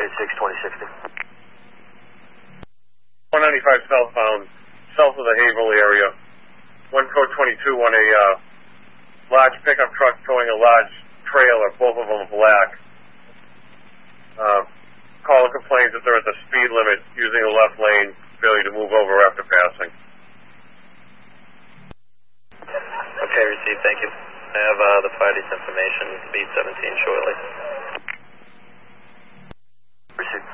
86-2060. 195 southbound, south of the Haverhill area. 1 code 22 on a large pickup truck towing a large trailer, both of them black. Caller complains that they're at the speed limit using the left lane, failing to move over after passing. Okay, received, thank you. I have the party's information, beat 17 shortly. Received.